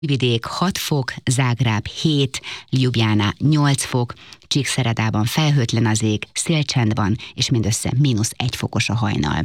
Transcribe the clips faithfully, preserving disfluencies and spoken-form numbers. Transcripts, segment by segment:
Vidék hat fok, Zágráb hét, Ljubljana nyolc fok, Csíkszeredában felhőtlen az ég, szélcsend van, és mindössze mínusz egy fokos a hajnal.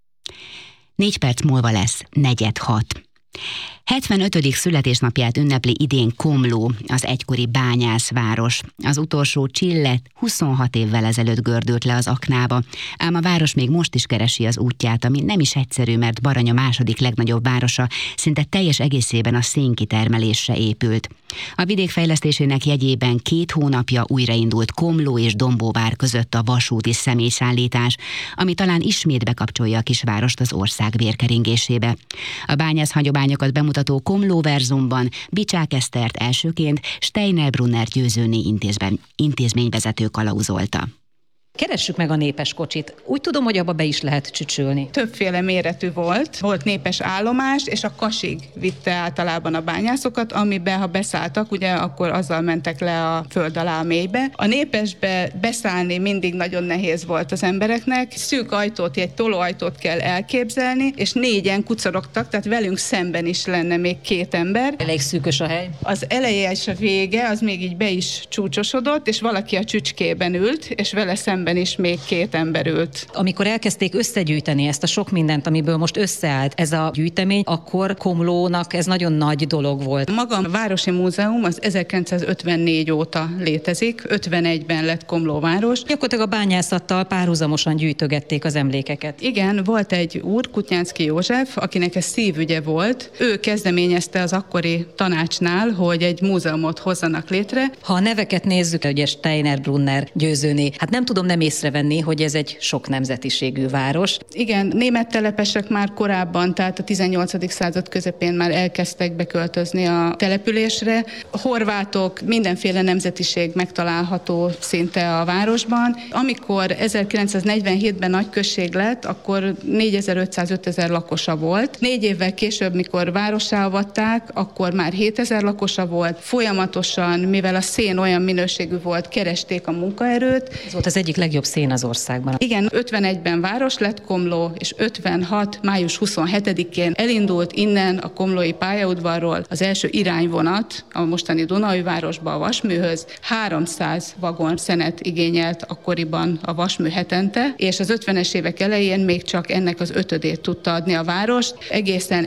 Négy perc múlva lesz negyed hat. hetvenötödik születésnapját ünnepli idén Komló, az egykori bányászváros. Az utolsó Csille huszonhat évvel ezelőtt gördült le az aknába, ám a város még most is keresi az útját, ami nem is egyszerű, mert Baranya második legnagyobb városa szinte teljes egészében a szénkitermelésre épült. A vidék fejlesztésének jegyében két hónapja újraindult Komló és Dombóvár között a vasúti személyszállítás, ami talán ismét bekapcsolja a kisvárost az ország vérkeringésébe. A bányász hagyományokat bemutató Komló verzumban Bicsák Esztert elsőként Steiner Brunner győzőné intézben, intézményvezető kalauzolta. Keressük meg a népes kocsit. Úgy tudom, hogy abba be is lehet csücsülni. Többféle méretű volt. Volt népes állomás, és a kasig vitte általában a bányászokat, amiben ha beszálltak, ugye akkor azzal mentek le a föld alá a mélybe. A népesbe beszállni mindig nagyon nehéz volt az embereknek. Szűk ajtót, egy tolóajtót kell elképzelni, és négyen kucorogtak, tehát velünk szemben is lenne még két ember. Elég szűkös a hely. Az eleje és a vége, az még így be is csúcsosodott, és valaki a csücskében ült, és vele szemben is még két ember ült. Amikor elkezdték összegyűjteni ezt a sok mindent, amiből most összeállt ez a gyűjtemény, akkor Komlónak ez nagyon nagy dolog volt. Maga a Városi Múzeum az ezerkilencszázötvennégy óta létezik, ötvenegyben lett Komló város. Gyakorlatilag a bányászattal párhuzamosan gyűjtögették az emlékeket. Igen, volt egy úr, Kutnyánszky József, akinek ez szívügye volt. Ő kezdeményezte az akkori tanácsnál, hogy egy múzeumot hozzanak létre. Ha a neveket nézzük, ugye Steiner Brunner győzőné, hát nem tudom nem észrevenni, hogy ez egy sok nemzetiségű város. Igen, német telepesek már korábban, tehát a tizennyolcadik század közepén már elkezdtek beköltözni a településre. A horvátok, mindenféle nemzetiség megtalálható szinte a városban. Amikor ezerkilencszáznegyvenhétben nagy község lett, akkor négyezer-ötszáz-ötezer lakosa volt. Négy évvel később, mikor várossá avatták, akkor már hétezer lakosa volt. Folyamatosan, mivel a szén olyan minőségű volt, keresték a munkaerőt. Ez volt az egyik legjobb szén az országban. Igen, ötvenegyben város lett Komló, és ötvenhat. május huszonhetedikén elindult innen a komlói pályaudvarról az első irányvonat a mostani Dunaújvárosba a vasműhöz. háromszáz vagon szenet igényelt akkoriban a vasmű hetente, és az ötvenes évek elején még csak ennek az ötödét tudta adni a város. Egészen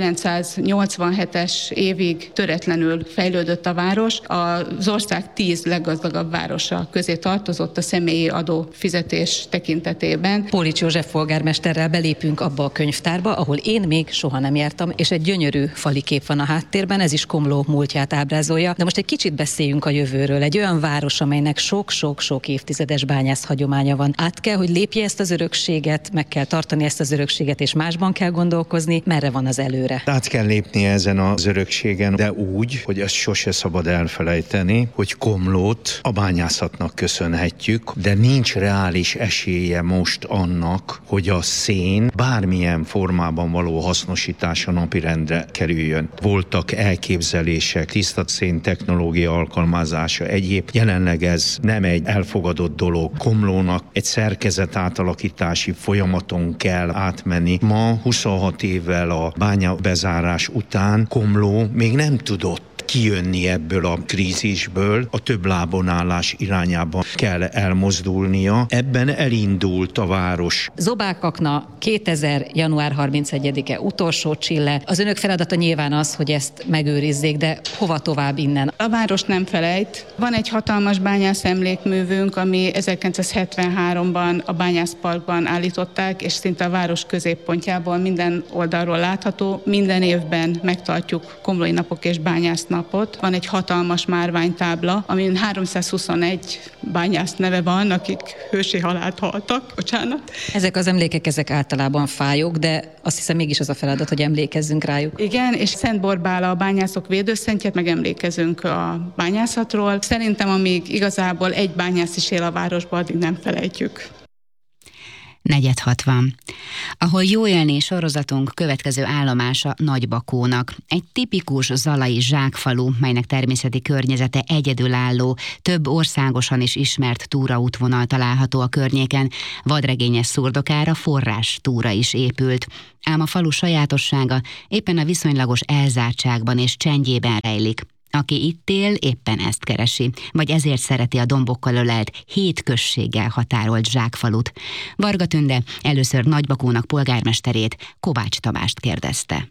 ezerkilencszáznyolcvanhetes évig töretlenül fejlődött a város. Az ország tíz leggazdagabb városa közé tartozott a személyi adó fizetés tekintetében. Pólics József polgármesterrel belépünk abba a könyvtárba, ahol én még soha nem jártam, és egy gyönyörű fali kép van a háttérben, ez is Komló múltját ábrázolja. De most egy kicsit beszéljünk a jövőről. Egy olyan város, amelynek sok-sok-sok évtizedes bányász hagyománya van. Át kell, hogy lépje ezt az örökséget, meg kell tartani ezt az örökséget, és másban kell gondolkozni. Merre van az előre? Át kell lépni ezen az örökségen, de úgy, hogy ezt sose szabad elfelejteni, hogy Komlót a bányászatnak köszönhetjük, de nincs reális esélye most annak, hogy a szén bármilyen formában való hasznosítása napirendre kerüljön. Voltak elképzelések, tiszta szén technológia alkalmazása egyéb. Jelenleg ez nem egy elfogadott dolog. Komlónak egy szerkezet átalakítási folyamaton kell átmenni. Ma huszonhat évvel a bánya bezárás után Komló még nem tudott kijönni ebből a krízisből, a több lábon állás irányába kell elmozdulnia. Ebben elindult a város. Zobák akna, kétezer. január harmincegyedike utolsó Csille. Az önök feladata nyilván az, hogy ezt megőrizzék, de hova tovább innen? A város nem felejt. Van egy hatalmas bányász emlékművünk, ami ezerkilencszázhetvenháromban a Bányászparkban állították, és szinte a város középpontjából minden oldalról látható. Minden évben megtartjuk Komlói napok és bányász napot. Van egy hatalmas márványtábla, amin háromszázhuszonegy bányász neve van, akik hősi halált haltak. Bocsánat. Ezek az emlékek, ezek általában fájók, de azt hiszem mégis az a feladat, hogy emlékezzünk rájuk. Igen, és Szent Borbála a bányászok védőszentjét, megemlékezünk a bányászatról. Szerintem amíg igazából egy bányász is él a városban, addig nem felejtjük. negyven hatvan. Ahol jó élni sorozatunk következő állomása Nagybakónak. Egy tipikus zalai zsákfalu, melynek természeti környezete egyedülálló, több országosan is ismert túraútvonal található a környéken, vadregényes szurdokára forrás túra is épült. Ám a falu sajátossága éppen a viszonylagos elzártságban és csendjében rejlik. Aki itt él, éppen ezt keresi, vagy ezért szereti a dombokkal ölelt, hét községgel határolt zsákfalut. Varga Tünde először Nagybakónak polgármesterét, Kovács Tamást kérdezte.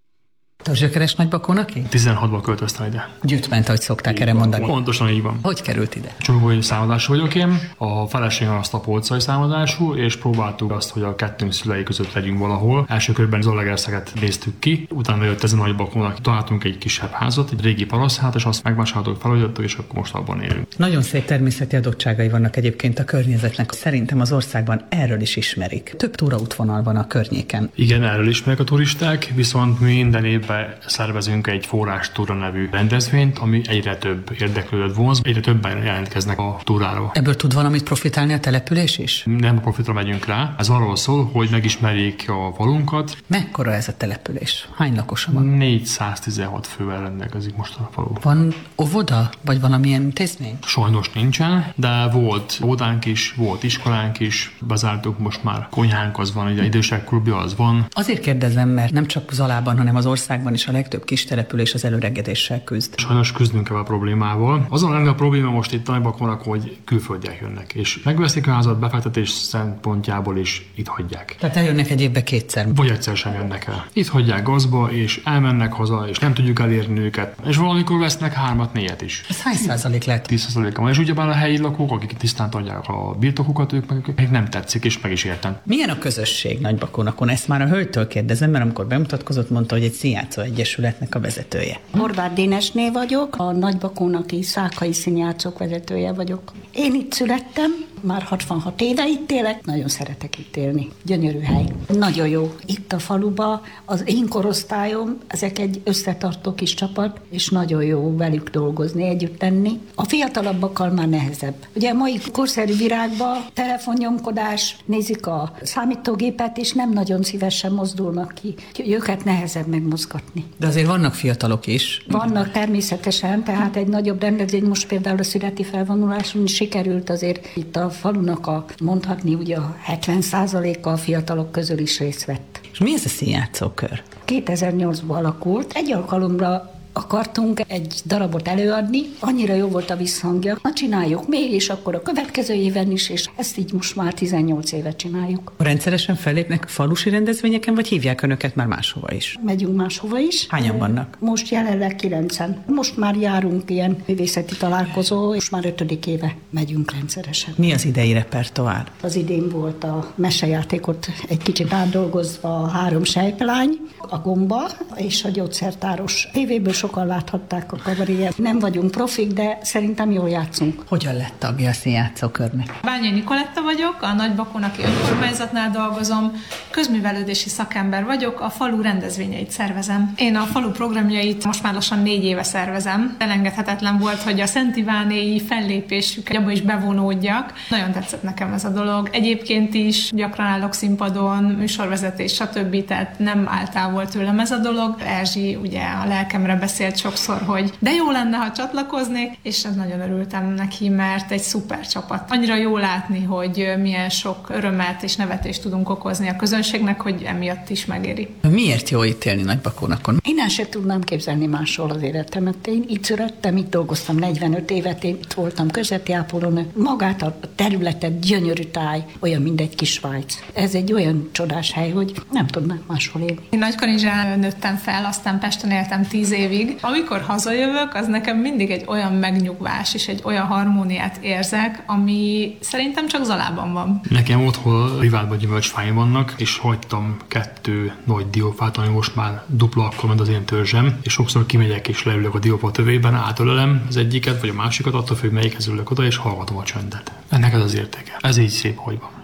Te a zsökeres Nagybakónak én? tizenhatban költöztem ide. Gyűjtment, ahogy szokták erre mondani. Pontosan így van. Hogy került ide? Csomagolói származású vagyok én, a feleségem azt a polcai származású, és próbáltuk azt, hogy a kettőnk szülei között legyünk valahol. Első körben Zalaegerszeket néztük ki, utána jött ez a Nagybakónak. Találtunk egy kisebb házat, egy régi parasztházat, és azt megvásároltuk, felújítottuk, és akkor most abban élünk. Nagyon szép természeti adottságai vannak egyébként a környezetnek. Szerintem az országban erről is ismerik. Több túraútvonal van a környéken. Igen, erről ismerik a turisták, viszont minden évben szervezünk egy forrástúra nevű rendezvényt, ami egyre több érdeklődőt vonz, egyre többen jelentkeznek a túrára. Ebből tud valamit profitálni a település is? Nem a profitra megyünk rá, ez arról szól, hogy megismerjék a falunkat. Mekkora ez a település? Hány lakosa van? négyszáztizenhat fővel rendelkezik most a falu. Van óvoda, vagy valamilyen intézmény? Sajnos nincsen, de volt óvodánk is, volt iskolánk is, bezártuk, most már konyhánk az van, ugye idősek klubja az van. Azért kérdezem, mert nem csak Zalában, hanem az országban is a legtöbb kis település az előregedéssel küzd. Sajnos küzdünk ebben a problémával. Azon a legnagyobb probléma most itt Nagybakónak, hogy külföldiek jönnek, és megveszik a házat, befektetés szempontjából is itt hagyják. Tehát eljönnek egy évbe kétszer. Vagy egyszer sem jönnek el. Itt hagyják gazba, és elmennek haza, és nem tudjuk elérni őket. És valamikor vesznek hármat, négyet is. Ez hány százalék lehet? tíz százalék. És ugyebár a helyi lakók, akik tisztán adják a birtokukat, ők meg ők nem tetszik, és meg is értem. Milyen a közösség Nagybakónakon? Ezt már a hölgytől kérdezem, mert amikor bemutatkozott, mondta, hogy egy Színjátszó Egyesületnek a vezetője. Horváth Dénesné vagyok, a Nagybakónaki Szákai Színjátszók vezetője vagyok. Én itt születtem, már hatvanhat éve itt élek, nagyon szeretek itt élni. Gyönyörű hely. Nagyon jó. Itt a faluba az én korosztályom, ezek egy összetartó kis csapat, és nagyon jó velük dolgozni, együtt tenni. A fiatalabbakkal már nehezebb. Ugye a mai korszerű világban telefonnyomkodás, nézik a számítógépet, és nem nagyon szívesen mozdulnak ki. Őket nehezebb megmozgatni. De azért vannak fiatalok is. Vannak természetesen, tehát egy nagyobb rendezvény, most például a születi felvonuláson sikerült azért itt a falunak a, mondhatni, ugye a hetven százaléka a fiatalok közül is részt vett. És mi ez a színjátszókör? kétezer-nyolcban alakult. Egy alkalomra akartunk egy darabot előadni, annyira jó volt a visszhangja. Na, csináljuk még, és akkor a következő éven is, és ezt így most már tizennyolc éve csináljuk. Rendszeresen fellépnek falusi rendezvényeken, vagy hívják önöket már máshova is? Megyünk máshova is. Hányan vannak? Most jelenleg kilencen. Most már járunk ilyen művészeti találkozó, és már ötödik éve megyünk rendszeresen. Mi az idei repertoár? Az idén volt a mesejátékot egy kicsit átdolgozva, a három sejpelány, a gomba és a gyógyszertáros. Tévéből sokan láthatták a kabaréját. Nem vagyunk profik, de szerintem jól játszunk. Hogyan lett tagja a színjátszókörnek? Bányai Nikoletta vagyok, a Nagybakónaki önkormányzatnál dolgozom, közművelődési szakember vagyok, a falu rendezvényeit szervezem. Én a falu programjait most már lassan négy éve szervezem. Elengedhetetlen volt, hogy a Szent Ivánéi fellépésük, abba is bevonódjak. Nagyon tetszett nekem ez a dolog. Egyébként is gyakran állok színpadon, műsorvezetés, stb. Tehát nem áll távol tőlem ez a dolog. Erzsi ugye a lelkemre beszélt sokszor, hogy de jó lenne, ha csatlakoznék, és nagyon örültem neki, mert egy szuper csapat. Annyira jó látni, hogy milyen sok örömet és nevetést tudunk okozni a közönségnek, hogy emiatt is megéri. Miért jó itt élni Nagybakónakon? Én el sem tudnám képzelni máshol az életemet. Én itt születtem, itt dolgoztam negyvenöt évet, én itt voltam közveti ápolónő. Magát a területet, gyönyörű táj, olyan, mint egy kis Svájc. Ez egy olyan csodás hely, hogy nem tudnám máshol élni. Én Nagykanizsán nőttem fel, aztán Pesten éltem tíz évig. Amikor hazajövök, az nekem mindig egy olyan megnyugvás és egy olyan harmóniát érzek, ami szerintem csak Zalában van. Nekem otthon privátban gyümölcsfáim vannak, és hagytam kettő nagy diófát, ami most már dupla akkor, mint az én törzsem, és sokszor kimegyek és leülök a diófa tövében, átölelem az egyiket vagy a másikat, attól függ, melyikhez ülök oda, és hallgatom a csöndet. Ennek ez az értéke. Ez így szép, hogy van.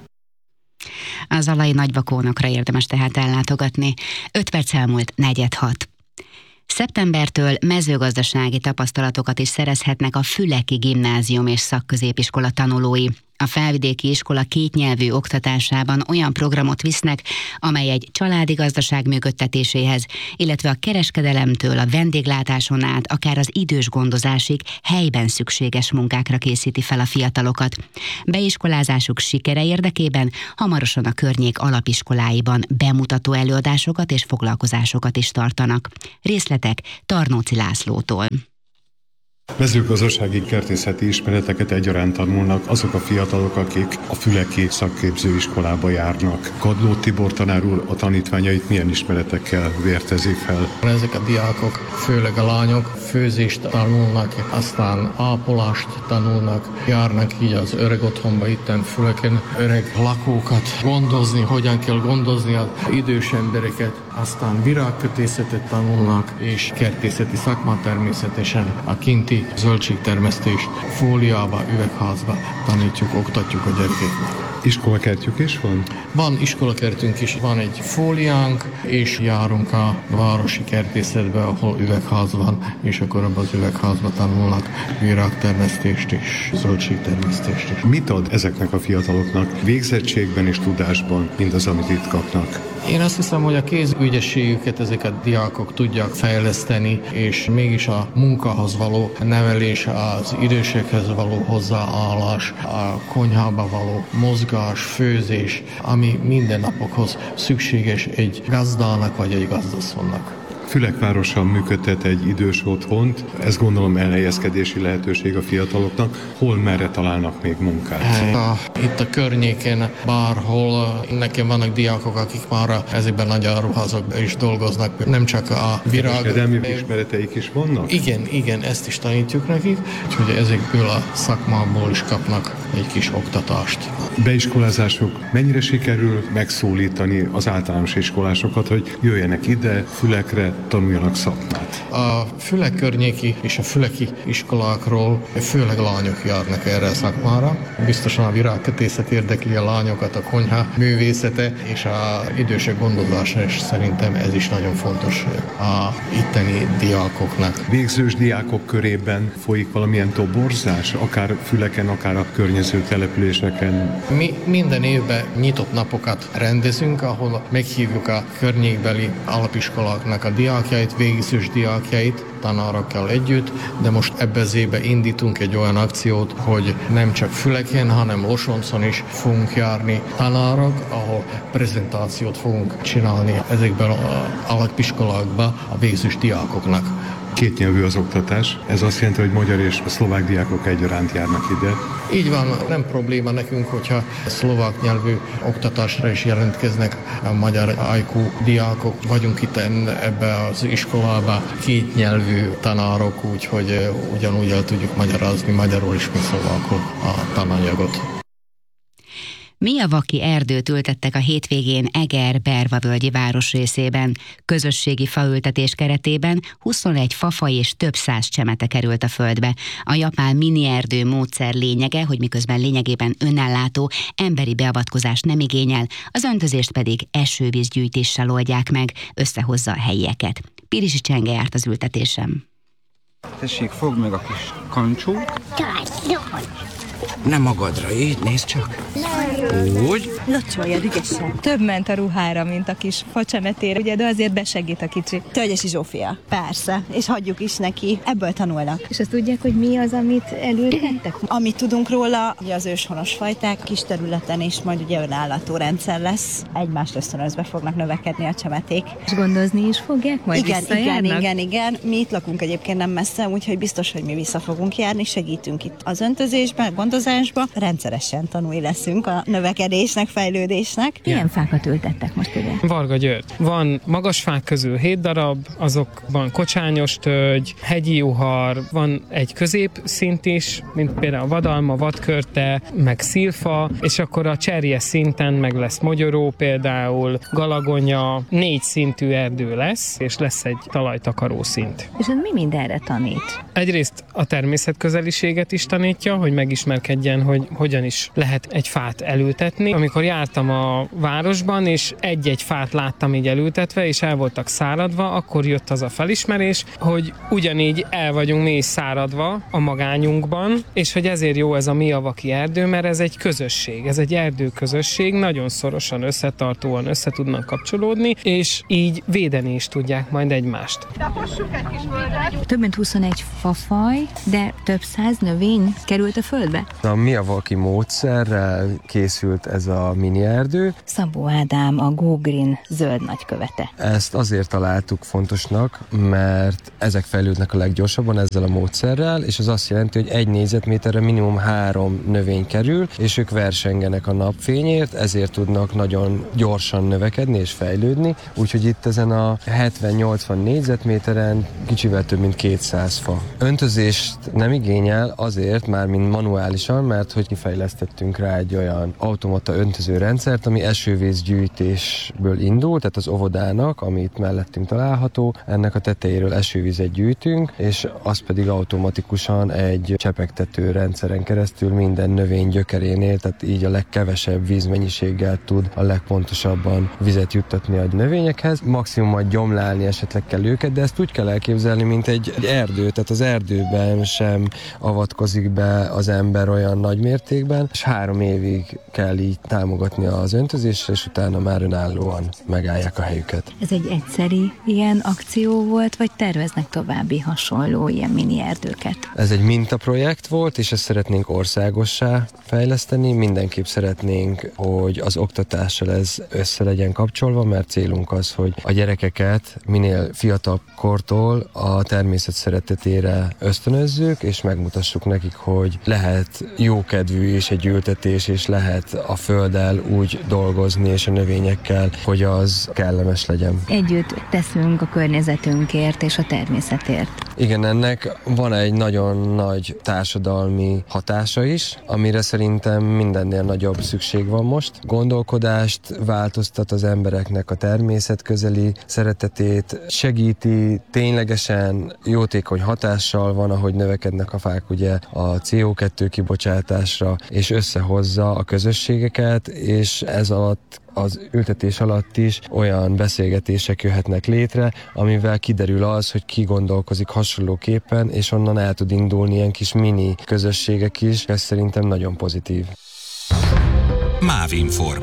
A zalai Nagybakónakra érdemes tehát ellátogatni. öt perc elmúlt negyven hat. Szeptembertől mezőgazdasági tapasztalatokat is szerezhetnek a Füleki Gimnázium és Szakközépiskola tanulói. A felvidéki iskola kétnyelvű oktatásában olyan programot visznek, amely egy családi gazdaság működtetéséhez, illetve a kereskedelemtől a vendéglátáson át, akár az idős gondozásig helyben szükséges munkákra készíti fel a fiatalokat. Beiskolázásuk sikere érdekében hamarosan a környék alapiskoláiban bemutató előadásokat és foglalkozásokat is tartanak. Részletek Tarnóci Lászlótól. Mezőgazdasági kertészeti ismereteket egyaránt tanulnak azok a fiatalok, akik a Füleki szakképzőiskolába járnak. Kadló Tibor tanár úr a tanítványait milyen ismeretekkel vértezik fel? Ezek a diákok, főleg a lányok, főzést tanulnak, aztán ápolást tanulnak, járnak így az öreg otthonba itten Füleken, öreg lakókat gondozni, hogyan kell gondozni az idős embereket, aztán virágkötészetet tanulnak, és kertészeti szakma természetesen a kinti zöldségtermesztés fóliába, üvegházba tanítjuk, oktatjuk a gyerekeknek. Iskolakertjük is van? Van iskolakertünk is, van egy fóliánk, és járunk a városi kertészetbe, ahol üvegház van, és akkor abban az üvegházban tanulnak virágtermesztést és zöldségtermesztést is. Mit ad ezeknek a fiataloknak végzettségben és tudásban, mindaz, amit itt kapnak? Én azt hiszem, hogy a kézügyességüket ezek a diákok tudják fejleszteni, és mégis a munkahoz való nevelés, az idősekhez való hozzáállás, a konyhába való mozgás, főzés, ami mindennapokhoz szükséges egy gazdának vagy egy gazdasszonynak. Fülekvárosan működtet egy idős otthont, ez gondolom elhelyezkedési lehetőség a fiataloknak. Hol, merre találnak még munkát? A, itt a környéken, bárhol, nekem vannak diákok, akik már ezekben nagy áruházakban is dolgoznak, nem csak a virág... Kereskedelmi ismereteik is vannak? Igen, igen, ezt is tanítjuk nekik, úgyhogy ezekből a szakmából is kapnak egy kis oktatást. Beiskolázások mennyire sikerül megszólítani az általános iskolásokat, hogy jöjjenek ide, Fülekre, tanuljanak szakmát? A Fülek környéki és a füleki iskolákról főleg lányok járnak erre a szakmára. Biztosan a virágkötészet érdekli a lányokat, a konyha művészete és a idősek gondozása, és szerintem ez is nagyon fontos a itteni diákoknak. Végzős diákok körében folyik valamilyen toborzás, akár Füleken, akár a környező településeken? Mi minden évben nyitott napokat rendezünk, ahol meghívjuk a környékbeli alapiskoláknak a diákjait, végzős diákjait, tanárokkal együtt, de most ebben az évben indítunk egy olyan akciót, hogy nem csak Füleken, hanem Losoncon is fogunk járni tanárok, ahol prezentációt fogunk csinálni ezekben az alapiskolákban a végzős diákoknak. Kétnyelvű az oktatás. Ez azt jelenti, hogy magyar és szlovák diákok egyaránt járnak ide. Így van, nem probléma nekünk, hogyha szlovák nyelvű oktatásra is jelentkeznek a magyar ajkú diákok. Vagyunk itt ebbe az iskolába kétnyelvű tanárok, úgyhogy ugyanúgy el tudjuk magyarázni magyarul is, mint szlovákul a tananyagot. Miavaki erdőt ültettek a hétvégén Eger-Berva-völgyi városrészében. Közösségi faültetés keretében huszonegy fafaj és több száz csemete került a földbe. A japán mini erdő módszer lényege, hogy miközben lényegében önellátó, emberi beavatkozást nem igényel, az öntözést pedig esővízgyűjtéssel oldják meg, összehozza a helyieket. Pirisi Csenge járt az ültetésem. Tessék, fogd meg a kis kancsót. Nem magadra, így nézd csak. Úgy. Locsolja ügyesen. Több ment a ruhára, mint a kis facsemetére, ugye, de azért besegít a kicsi. Tölgyesi Zsófia. Persze, és hagyjuk is neki. Ebből tanulnak. És azt tudják, hogy mi az, amit elültettek? Amit tudunk róla, ugye az őshonos fajták, kis területen is majd ugye önállátó rendszer lesz. Egymást ösztönözve fognak növekedni a csemeték. És gondozni is fogják majd? Igen, igen, igen, igen. Mi itt lakunk egyébként nem messze, úgyhogy biztos, hogy mi vissza fogunk járni, segítünk itt az öntözésben, gondozásban. Rendszeresen tanulni leszünk a növekedésnek, fejlődésnek. Milyen fákat ültettek most ide? Varga György. Van magas fák közül hét darab, azokban kocsányos tölgy, hegyi juhar, van egy középszint is, mint például a vadalma, vadkörte, meg szilfa, és akkor a cserje szinten meg lesz mogyoró, például galagonya, négy szintű erdő lesz, és lesz egy talajtakaró szint. És ez mi mindenre tanít? Egyrészt a természetközeliséget is tanítja, hogy megismer megismerkedjen, hogy hogyan is lehet egy fát elültetni. Amikor jártam a városban, és egy-egy fát láttam így elültetve, és el voltak száradva, akkor jött az a felismerés, hogy ugyanígy el vagyunk mi is száradva a magányunkban, és hogy ezért jó ez a Miyawaki erdő, mert ez egy közösség, ez egy erdőközösség, nagyon szorosan összetartóan össze tudnak kapcsolódni, és így védeni is tudják majd egymást. Több mint huszonegy fafaj, de több száz növény került a földbe? A Miyawaki módszerrel készült ez a mini erdő. Szabó Ádám, a Go Green zöld nagykövete. Ezt azért találtuk fontosnak, mert ezek fejlődnek a leggyorsabban ezzel a módszerrel, és az azt jelenti, hogy egy négyzetméterre minimum három növény kerül, és ők versengenek a napfényért, ezért tudnak nagyon gyorsan növekedni és fejlődni, úgyhogy itt ezen a hetven-nyolcvan négyzetméteren kicsivel több mint kétszáz fa. Öntözést nem igényel azért, már mint manuálisan, mert hogy kifejlesztettünk rá egy olyan automata öntöző rendszert, ami esővízgyűjtésből indul, tehát az óvodának, ami itt mellettünk található, ennek a tetejéről esővizet gyűjtünk, és az pedig automatikusan egy csepegtető rendszeren keresztül minden növény gyökerénél, tehát így a legkevesebb vízmennyiséggel tud a legpontosabban vizet juttatni a növényekhez. Maximum gyomlálni esetleg kell őket, de ezt úgy kell elképzelni, mint egy, egy erdő, tehát az erdőben sem avatkozik be az ember olyan nagy mértékben, és három évig kell így támogatni az öntözésre, és utána már önállóan megállják a helyüket. Ez egy egyszeri ilyen akció volt, vagy terveznek további hasonló ilyen mini erdőket? Ez egy mintaprojekt volt, és ezt szeretnénk országossá fejleszteni. Mindenképp szeretnénk, hogy az oktatással ez össze legyen kapcsolva, mert célunk az, hogy a gyerekeket minél fiatalabb kortól a természet szeretetére ösztönözzük, és megmutassuk nekik, hogy lehet jókedvű és egy ültetés, és lehet a földdel úgy dolgozni, és a növényekkel, hogy az kellemes legyen. Együtt teszünk a környezetünkért és a természetért. Igen, ennek van egy nagyon nagy társadalmi hatása is, amire szerintem mindennél nagyobb szükség van most. Gondolkodást változtat az embereknek a természet közeli szeretetét, segíti, ténylegesen jótékony hatással van, ahogy növekednek a fák ugye a cé o kettő kibocsátásra, és összehozza a közösségeket, és ez alatt az ültetés alatt is olyan beszélgetések jöhetnek létre, amivel kiderül az, hogy ki gondolkozik hasonlóképpen, és onnan el tud indulni ilyen kis mini közösségek is. Ez szerintem nagyon pozitív. Mávinform.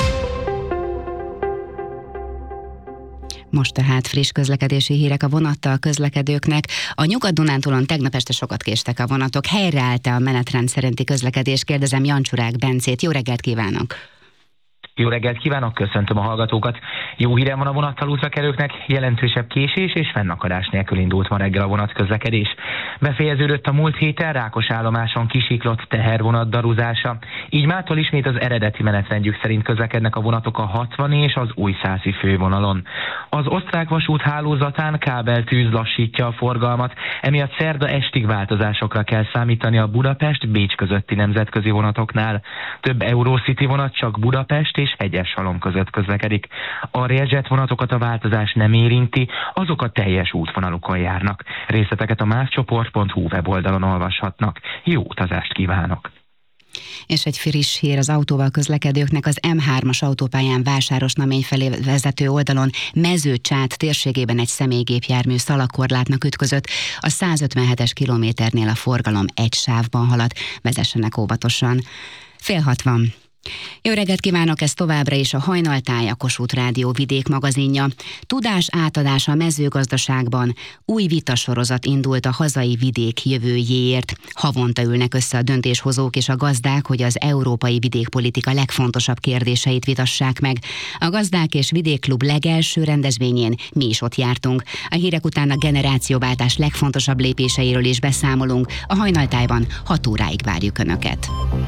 Most tehát friss közlekedési hírek a vonattal közlekedőknek. A Nyugat-Dunántúlon tegnap este sokat késtek a vonatok. Helyreállt-e a menetrend szerinti közlekedés? Kérdezem Jancsurák Bencét. Jó reggelt kívánok! Jó reggelt kívánok, köszöntöm a hallgatókat. Jó hírem van a vonattal útrakerülőknek, jelentősebb késés és fennakadás nélkül indult ma reggel a vonatközlekedés. Befejeződött a múlt héten Rákos állomáson kisiklott tehervonat daruzása, így mától ismét az eredeti menetrendjük szerint közlekednek a vonatok a hatvani és az újszászi fővonalon. Az osztrák vasút hálózatán kábeltűz lassítja a forgalmat, emiatt szerda estig változásokra kell számítani a Budapest-Bécs közötti nemzetközi vonatoknál. Több Eurocity vonat csak Budapest és Hegyeshalom között közlekedik. A Railjet vonatokat a változás nem érinti, azok a teljes útvonalukon járnak. Részleteket a máscsoport pont hu weboldalon olvashatnak. Jó utazást kívánok! És egy friss hír az autóval közlekedőknek: az em hármas autópályán Vásárosnamény felé vezető oldalon Mezőcsát térségében egy személygépjármű szalagkorlátnak ütközött. A százötvenhetes kilométernél a forgalom egy sávban halad. Vezessenek óvatosan. Fél hat van. Jó reggelt kívánok, ez továbbra is a Hajnaltáj, a Kossuth Rádió vidék magazinja. Tudás átadása a mezőgazdaságban. Új vitasorozat indult a hazai vidék jövőjéért. Havonta ülnek össze a döntéshozók és a gazdák, hogy az európai vidékpolitika legfontosabb kérdéseit vitassák meg. A Gazdák és Vidékklub legelső rendezvényén mi is ott jártunk. A hírek után a generációváltás legfontosabb lépéseiről is beszámolunk. A Hajnaltájban hat óráig várjuk Önöket.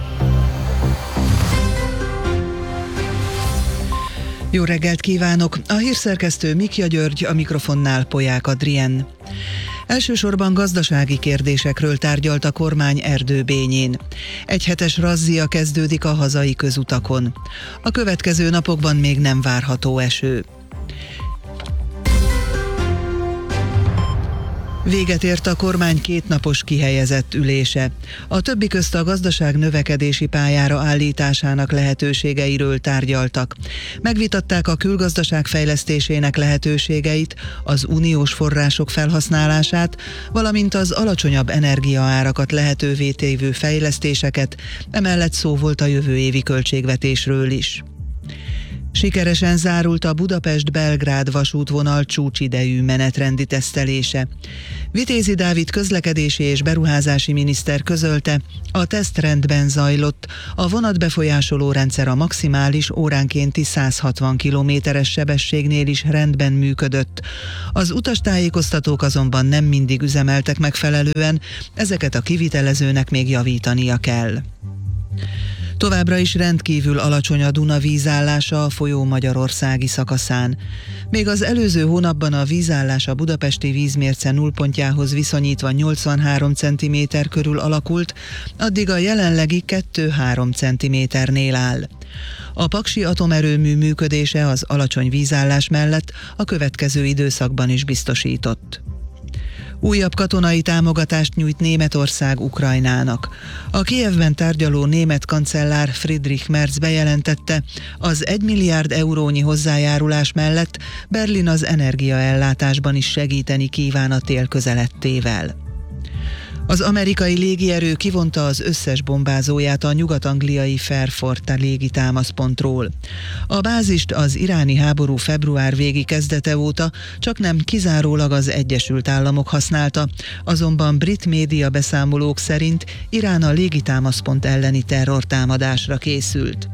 Jó reggelt kívánok! A hírszerkesztő Mikja György, a mikrofonnál Polyák Adrien. Elsősorban gazdasági kérdésekről tárgyalt a kormány Erdőbényén. Egy hetes razzia kezdődik a hazai közutakon. A következő napokban még nem várható eső. Véget ért a kormány kétnapos kihelyezett ülése. A többi közt a gazdaság növekedési pályára állításának lehetőségeiről tárgyaltak. Megvitatták a külgazdaság fejlesztésének lehetőségeit, az uniós források felhasználását, valamint az alacsonyabb energiaárakat lehetővé tévő fejlesztéseket, emellett szó volt a jövő évi költségvetésről is. Sikeresen zárult a Budapest-Belgrád vasútvonal csúcsidejű menetrendi tesztelése. Vitézi Dávid közlekedési és beruházási miniszter közölte, a teszt rendben zajlott, a vonatbefolyásoló rendszer a maximális óránkénti száz hatvan kilométeres sebességnél is rendben működött. Az utastájékoztatók azonban nem mindig üzemeltek megfelelően, ezeket a kivitelezőnek még javítania kell. Továbbra is rendkívül alacsony a Duna vízállása a folyó magyarországi szakaszán. Még az előző hónapban a vízállás a budapesti vízmérce nullpontjához viszonyítva nyolcvanhárom centiméter körül alakult, addig a jelenlegi kettő-három centiméternél áll. A paksi atomerőmű működése az alacsony vízállás mellett a következő időszakban is biztosított. Újabb katonai támogatást nyújt Németország Ukrajnának. A Kijevben tárgyaló német kancellár Friedrich Merz bejelentette, az egy milliárd eurónyi hozzájárulás mellett Berlin az energiaellátásban is segíteni kíván a tél közeledtével. Az amerikai légierő kivonta az összes bombázóját a nyugat-angliai Fairford légitámaszpontról. A bázist az iráni háború február végi kezdete óta csaknem kizárólag az Egyesült Államok használta, azonban brit média beszámolók szerint Irán a légitámaszpont elleni terrortámadásra készült.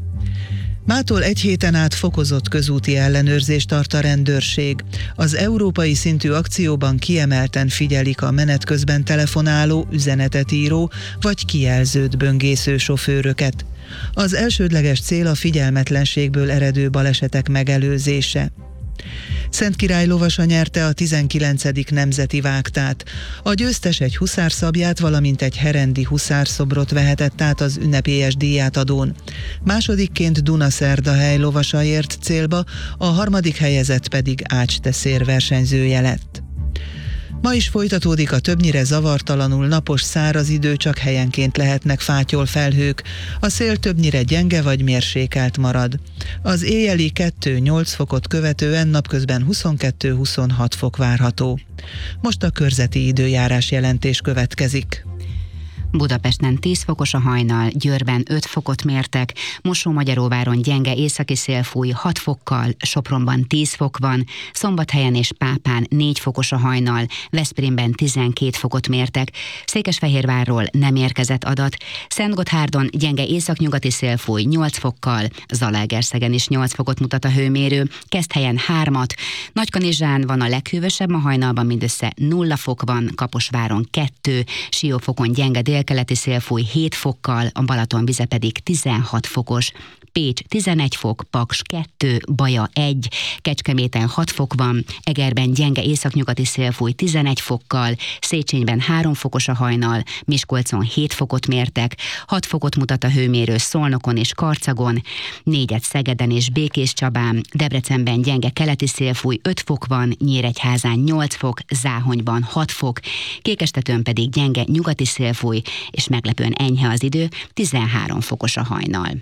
Mától egy héten át fokozott közúti ellenőrzést tart a rendőrség. Az európai szintű akcióban kiemelten figyelik a menet közben telefonáló, üzenetet író vagy kijelzőt böngésző sofőröket. Az elsődleges cél a figyelmetlenségből eredő balesetek megelőzése. Szentkirály lovasa nyerte a tizenkilencedik nemzeti vágtát. A győztes egy huszárszabját, valamint egy herendi huszárszobrot vehetett át az ünnepélyes díjátadón. Másodikként Dunaszerdahely lovasa ért célba, a harmadik helyezett pedig Ács-Teszér versenyzője lett. Ma is folytatódik a többnyire zavartalanul napos száraz idő, csak helyenként lehetnek fátyolfelhők. A szél többnyire gyenge vagy mérsékelt marad. Az éjjeli kettő-nyolc fokot követően napközben huszonkettő-huszonhat fok várható. Most a körzeti időjárás jelentés következik. Budapesten tíz fokos a hajnal, Győrben öt fokot mértek, Mosómagyaróváron gyenge északi szél fúj hat fokkal, Sopronban tíz fok van, Szombathelyen és Pápán négy fokos a hajnal, Veszprémben tizenkét fokot mértek, Székesfehérvárról nem érkezett adat, Szentgotthárdon gyenge északnyugati szél fúj nyolc fokkal, Zalaegerszegen is nyolc fokot mutat a hőmérő, Keszthelyen hármat, Nagykanizsán van a leghűvösebb, ma hajnalban mindössze nulla fok van, Kaposváron kettő, Siófokon gyenge délkeleti szél fúj hét fokkal, a Balaton vize pedig tizenhat fokos. Pécs tizenegy fok, Paks kettő, Baja egy, Kecskeméten hat fok van, Egerben gyenge északnyugati szél fúj tizenegy fokkal, Széchenyben három fokos a hajnal, Miskolcon hét fokot mértek, hat fokot mutat a hőmérő Szolnokon és Karcagon, négyet Szegeden és Békéscsabán, Debrecenben gyenge keleti szél fúj öt fok van, Nyíregyházán nyolc fok, Záhonyban hat fok, Kékestetőn pedig gyenge nyugati szél fúj, és meglepően enyhe az idő, tizenhárom fokos a hajnal.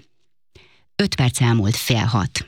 öt perc elmúlt fél hat.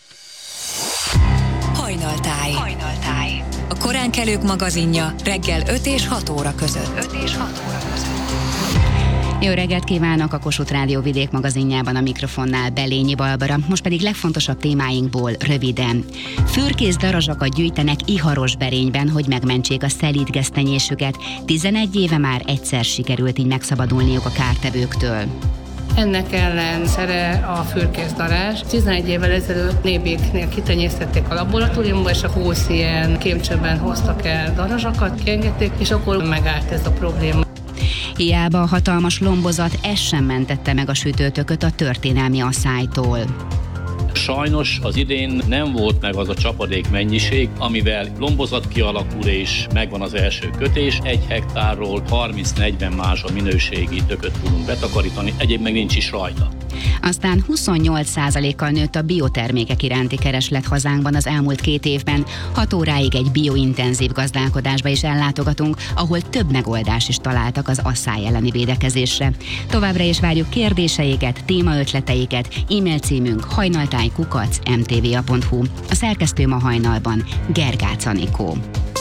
Hajnaltáj. Hajnaltáj. A koránkelők magazinja reggel öt és hat óra között. öt és hat óra között. Jó reggelt kívánok a Kossuth Rádió vidék magazinjában, a mikrofonnál Belényi Barbara. Most pedig legfontosabb témáinkból röviden. Fürkész darazsakat gyűjtenek iharos berényben, hogy megmentsék a szelídgesztenyésüket. tizenegy éve már egyszer sikerült így megszabadulniuk a kártevőktől. Ennek ellenszere a fürkészdarázs. tizenegy évvel ezelőtt Nébéknél kitenyésztették a laboratóriumba, és a húsz ilyen kémcsőben hoztak el darazsakat, kiengedték, és akkor megállt ez a probléma. Hiába a hatalmas lombozat, ez sem mentette meg a sütőtököt a történelmi asszálytól. Sajnos az idén nem volt meg az a csapadék mennyiség, amivel lombozat kialakul és megvan az első kötés. Egy hektárról harminc-negyven mázsa minőségi tököt tudunk betakarítani, egyéb meg nincs is rajta. Aztán huszonnyolc százalékkal nőtt a biotermékek iránti kereslet hazánkban az elmúlt két évben. Hat óráig egy biointenzív gazdálkodásba is ellátogatunk, ahol több megoldást is találtak az asszály elleni védekezésre. Továbbra is várjuk kérdéseiket, témaötleteiket, e-mail címünk hajnaltáj kukac em té vé á pont hu. A szerkesztő ma hajnalban Gergác Anikó.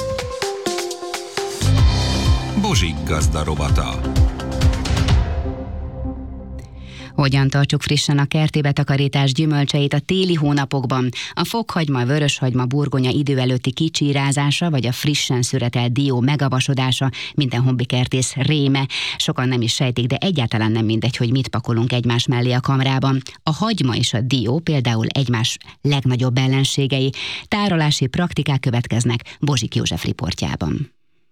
Bozsik gazda rovata. Hogyan tartsuk frissen a kerti betakarítás gyümölcseit a téli hónapokban? A fokhagyma, vöröshagyma, burgonya idő előtti kicsírázása, vagy a frissen szüretelt dió megavasodása, minden hobbikertész réme. Sokan nem is sejtik, de egyáltalán nem mindegy, hogy mit pakolunk egymás mellé a kamrában. A hagyma és a dió például egymás legnagyobb ellenségei. Tárolási praktikák következnek Bozsik József riportjában.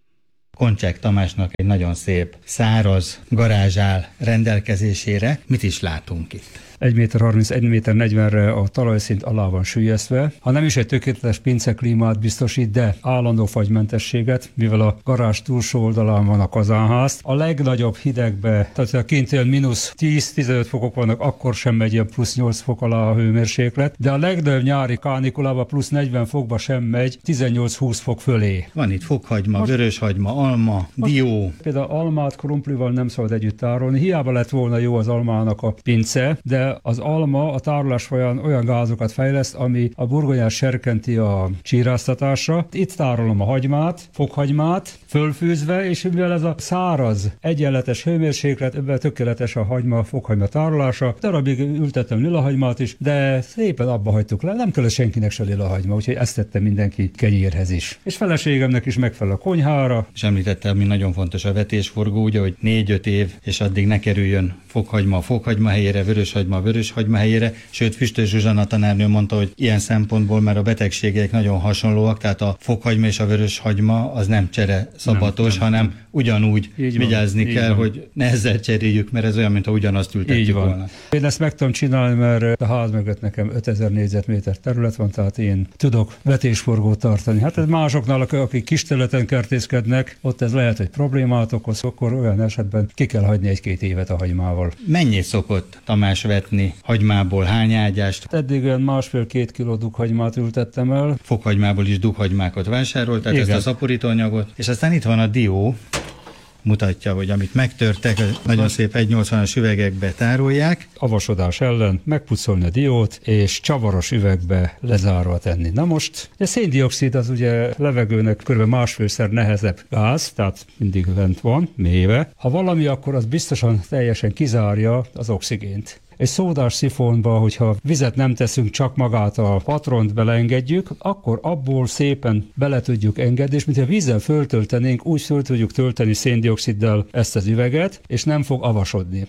Koncsák Tamásnak egy nagyon szép, száraz garázs áll rendelkezésére. Mit is látunk itt? egy méter harminc, egy méter negyvenre a talajszint alá van süllyesztve. Ha nem is egy tökéletes pinceklímát biztosít, de állandó fagymentességet, mivel a garázs túlsó oldalán van a kazánház. A legnagyobb hidegbe, tehát ha kintél mínusz tíz-tizenöt fokok vannak, akkor sem megy ilyen plusz nyolc fok alá a hőmérséklet, de a legnagyobb nyári kánikulában plusz negyven fokba sem megy, tizennyolc-húsz fok fölé. Van itt fokhagyma, most, vöröshagyma, alma, dió. Például almát krumplival nem szabad együtt tárolni, hiába lett volna jó az almának a pince, de az alma a tárolás folyamán olyan gázokat fejleszt, ami a burgonyát serkenti a csíráztatásra. Itt tárolom a hagymát, fokhagymát, fölfűzve, és mivel ez a száraz, egyenletes hőmérséklet, ebben tökéletes a hagyma, fokhagyma tárolása. Darabig ültettem lilahagymát is, de szépen abba hagytuk le, nem kellett senkinek se lilahagyma, úgyhogy ezt tette mindenki kenyérhez is. És feleségemnek is megfelel a konyhára. És említettem, mi nagyon fontos a vetésforgó, ugye, hogy négy-öt év, és addig ne kerüljön fokhagyma a fokhagyma helyére, vöröshagyma a vöröshagyma helyére, sőt Füstös Zsuzsanna tanárnő mondta, hogy ilyen szempontból már a betegségek nagyon hasonlóak, tehát a fokhagyma és a vöröshagyma az nem csere szabatos, nem, nem, hanem ugyanúgy így vigyázni van, kell, hogy ne ezzel cseréljük, mert ez olyan, mintha ugyanazt ültetjük volna. Én ezt meg tudom csinálni, mert a ház mögött nekem ötezer négyzetméter terület van, tehát én tudok vetésforgót tartani. Hát ez másoknál, akik kis területen kertészkednek, ott ez lehet, hogy problémát okoz, akkor olyan esetben ki kell hagyni egy-két évet a hagymával. Mennyit szokott Tamás vetni hagymából, hány ágyást? Eddig olyan másfél-két kiló dughagymát ültettem el. Fokhagymából is dughagymákat vásárolt, tehát igen, ezt a szaporítóanyagot. És aztán itt van a dió, mutatja, hogy amit megtörtek, nagyon szép egy nyolcvanas üvegekbe tárolják. Avasodás ellen megpucolni a diót, és csavaros üvegbe lezárva tenni. Na most, a széndioxid az ugye levegőnek kb. Másfélszer nehezebb gáz, tehát mindig lent van, mélyve. Ha valami, akkor az biztosan teljesen kizárja az oxigént. Egy szódás szifonba, hogyha vizet nem teszünk, csak magát a patront beleengedjük, akkor abból szépen bele tudjuk engedni, és mintha vízzel föltöltenénk, úgy föl tudjuk tölteni széndioxiddal ezt az üveget, és nem fog avasodni.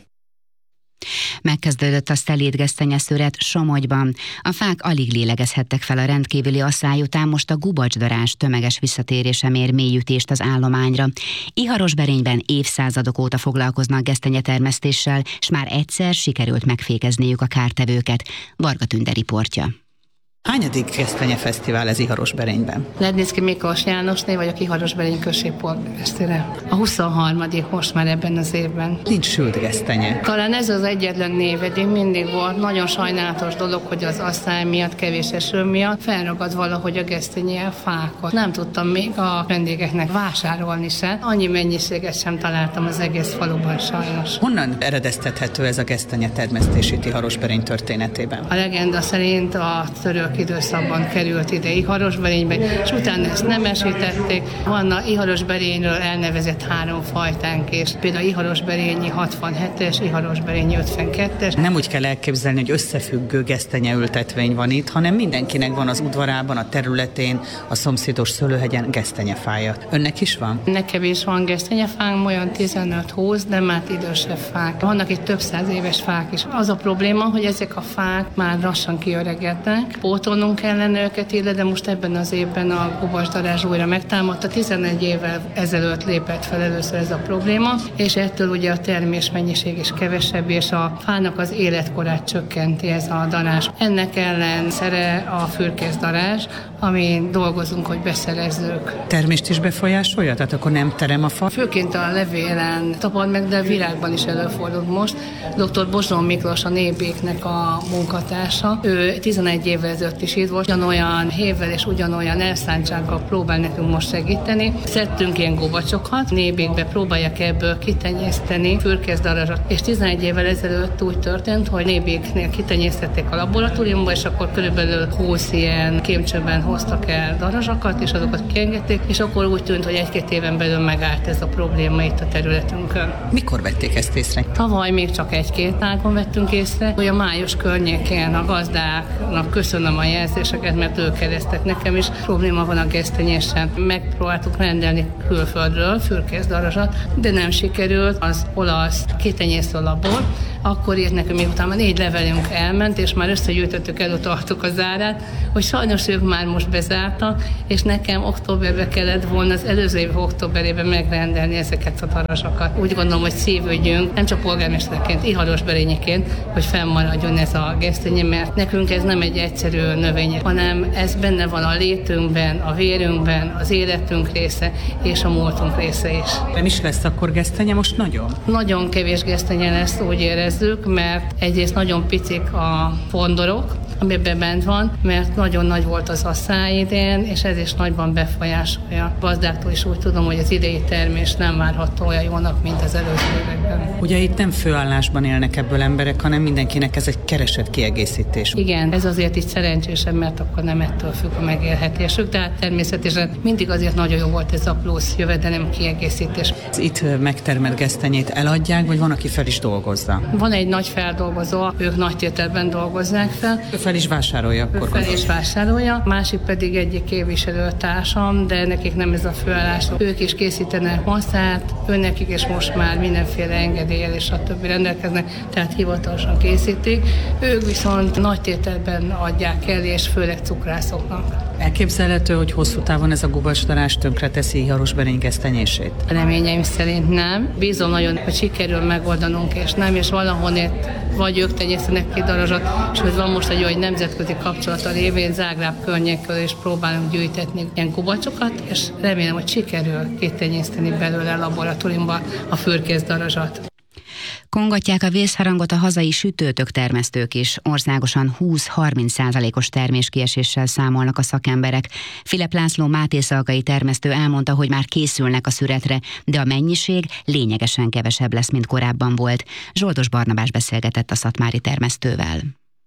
Megkezdődött a szelídgesztenyeszüret Somogyban. A fák alig lélegezhettek fel a rendkívüli asszály után, most a gubacsdarás tömeges visszatérése mér mélyütést az állományra. Iharosberényben évszázadok óta foglalkoznak gesztenyetermesztéssel, és már egyszer sikerült megfékezniük a kártevőket. Varga Tünde riportja. Hányadik gesztenyefesztivál ez Iharosberényben? Lednicki Miklós Jánosné vagyok, Iharosberény község polgármestere. A huszonharmadik most már ebben az évben. Nincs sült gesztenye. Talán ez az egyetlen név, eddig mindig volt. Nagyon sajnálatos dolog, hogy az asszály miatt, kevés eső miatt felragad valahogy a gesztenye fákat. Nem tudtam még a vendégeknek vásárolni se. Annyi mennyiséget sem találtam az egész faluban sajnos. Honnan eredeztethető ez a gesztenye termesztés itt Iharosberény történetében? A legenda szerint a török időszakban került ide Iharosberénybe, és utána ezt nemesítették. Van a Iharosberényről elnevezett három fajtánk, és például Iharosberényi hatvanhetes, Iharosberényi ötvenkettes. Nem úgy kell elképzelni, hogy összefüggő gesztenyeültetvény van itt, hanem mindenkinek van az udvarában, a területén, a szomszédos szőlőhegyen gesztenyefája. Önnek is van? Nekem is van gesztenyefánk, olyan tizenöt-húsz, de már idősebb fák. Vannak itt több száz éves fák is. Az a probléma, hogy ezek a fák már lassan kiöregednek, pótolnunk kellene őket, illetve most ebben az évben a gubasdarázs újra megtámadta. tizenegy évvel ezelőtt lépett fel először ez a probléma, és ettől ugye a termésmennyiség is kevesebb, és a fának az életkorát csökkenti ez a darázs. Ennek ellen szere a fürkészdarázs, amin dolgozunk, hogy beszerezzük. Termést is befolyásolja? Tehát akkor nem terem a fa? Főként a levélen tapad meg, de a virágban is előfordult most. doktor Bozsón Miklós, a Nébéknek a munkatársa. Ő tizenegy évvel ezelőtt is itt volt, ugyanolyan hévvel és ugyanolyan elszántsággal próbál nekünk most segíteni. Szedtünk ilyen gubacsokat, Nébékbe próbálják ebből kitenyészteni fürkészdarazsat, és tizenegy évvel ezelőtt úgy történt, hogy Nébéknél kitenyésztették a laboratóriumba, és akkor körülbelül húsz ilyen kémcsőben hoztak el darazsakat, és azokat kiengedték, és akkor úgy tűnt, hogy egy-két éven belül megállt ez a probléma itt a területünkön. Mikor vették ezt észre? Tavaly még csak egy-két tágon vettünk észre, hogy a május környékén a gazdáknak köszönöm a jelzéseket, mert ők keresztek nekem is. Probléma van a gesztenyésen. Megpróbáltuk rendelni külföldről fürkészdarazsat, de nem sikerült. Az olasz kitenyésztő labor akkor írt nekünk, miután már négy levelünk elment, és már összegyűjtöttük, elutaltuk a zárát, hogy sajnos ők már most bezártak, és nekem októberben kellett volna az előző év októberében megrendelni ezeket a darazsakat. Úgy gondolom, hogy szívügyünk, nem csak polgármesterként, ihalosberényiként, hogy fennmaradjon ez a gesztenye, mert nekünk ez nem egy egyszerű növény, hanem ez benne van a létünkben, a vérünkben, az életünk része, és a múltunk része is. Nem is lesz akkor gesztenye most nagyon? Nagyon kevés gesztenye lesz, úgy érezzük, mert egyrészt nagyon picik a fondorok, amiben bent van, mert nagyon nagy volt az asszály idén, és ez is nagyban befolyásolja. A gazdáktól is úgy tudom, hogy az idei termés nem várható olyan jónak, mint az előző években. Ugye itt nem főállásban élnek ebből emberek, hanem mindenkinek ez egy keresett kiegészítés. Igen, ez azért itt szerencsésebb, mert akkor nem ettől függ a megélhetésük, de természetesen mindig azért nagyon jó volt ez a plusz jövedelem kiegészítés. Itt megtermelt gesztenyét eladják, vagy van, aki fel is dolgozza? Van egy nagy feldolgozó, ők nagy tételben dolgozzák fel. Ő fel is vásárolja akkor. Ő fel is vásárolja, másik pedig egyik képviselőtársam, de nekik nem ez a főállás. Ők is készítenek masszát, őnekik is most már mindenféle engedéllyel és a többi rendelkeznek, tehát hivatalosan készítik. Ők viszont nagy tételben adják el, és főleg cukrászoknak. Elképzelhető, hogy hosszú távon ez a gubasdarázs tönkreteszi Ihalosberény gesztenyését? Reményeim szerint nem. Bízom nagyon, hogy sikerül megoldanunk, és nem, és valahonnét vagy ők tenyésztenek ki darazsat, és hogy van most egy olyan nemzetközi kapcsolata révén Zágráb környékről, és próbálunk gyűjtetni ilyen gubacsokat, és remélem, hogy sikerül kitenyészteni belőle a laboratóriumban a fürkészdarazsat. Kongatják a vészharangot a hazai sütőtök termesztők is. Országosan húsz-harminc százalékos terméskieséssel számolnak a szakemberek. Filip László mátészalgai termesztő elmondta, hogy már készülnek a szüretre, de a mennyiség lényegesen kevesebb lesz, mint korábban volt. Zsoldos Barnabás beszélgetett a szatmári termesztővel.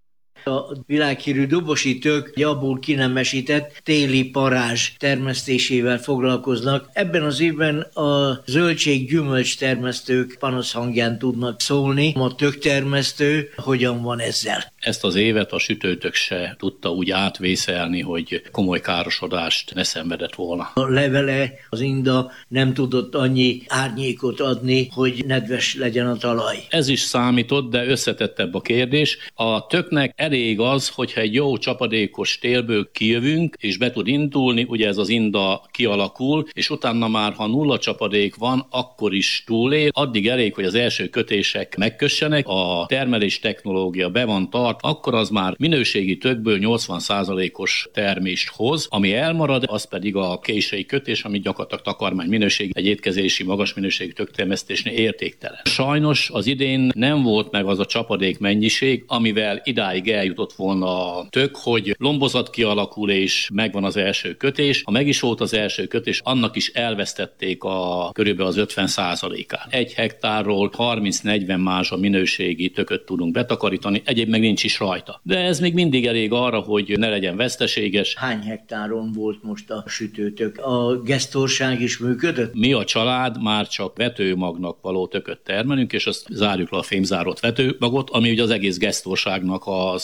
A világhírű dobosi tök abból kinemesített téli parázs termesztésével foglalkoznak. Ebben az évben a zöldség-gyümölcs termesztők panaszhangján tudnak szólni. A töktermesztő hogyan van ezzel? Ezt az évet a sütőtök se tudta úgy átvészelni, hogy komoly károsodást ne szenvedett volna. A levele, az inda nem tudott annyi árnyékot adni, hogy nedves legyen a talaj. Ez is számított, de összetettebb a kérdés. A töknek elég az, hogyha egy jó csapadékos télből kijövünk, és be tud indulni, ugye ez az inda kialakul, és utána már, ha nulla csapadék van, akkor is túlél. Addig elég, hogy az első kötések megkössenek, a termelés technológia be van tart, akkor az már minőségi tökből nyolcvan százalékos termést hoz, ami elmarad, az pedig a késői kötés, ami gyakorlatilag takarmány minőség, egy étkezési magas minőségű töktermesztésnél értéktelen. Sajnos az idén nem volt meg az a csapadék mennyiség, amivel idáig eljutott volna a tök, hogy lombozat kialakul és megvan az első kötés. Ha meg is volt az első kötés, annak is elvesztették a körülbelül az ötven százalékát. Egy hektárról harminc-negyven mázsa minőségi tököt tudunk betakarítani, egyéb meg nincs is rajta. De ez még mindig elég arra, hogy ne legyen veszteséges. Hány hektáron volt most a sütőtök? A gesztorság is működött? Mi a család már csak vetőmagnak való tököt termelünk, és azt zárjuk le a fémzárót vetőmagot, ami ugye az egész gesztorságnak az